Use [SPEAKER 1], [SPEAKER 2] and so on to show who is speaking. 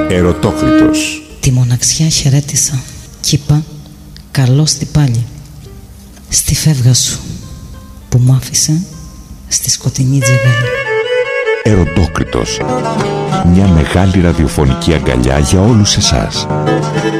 [SPEAKER 1] Ερωτόκριτος.
[SPEAKER 2] Τη μοναξιά χαιρέτησα κι είπα καλώς την πάλι στη φεύγα σου που μ' άφησε στη σκοτεινή τζεβέλη.
[SPEAKER 1] Ερωτόκριτος. Μια μεγάλη ραδιοφωνική αγκαλιά για όλους εσάς.